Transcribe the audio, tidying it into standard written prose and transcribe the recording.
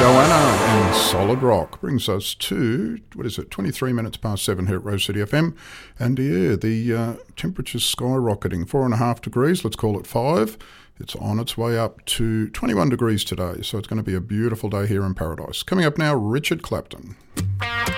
Joanna and Solid Rock brings us to, 23 minutes past 7 here at Rose City FM. And yeah, the temperature's skyrocketing, 4.5 degrees, let's call it 5. It's on its way up to 21 degrees today, so it's going to be a beautiful day here in Paradise. Coming up now, Richard Clapton.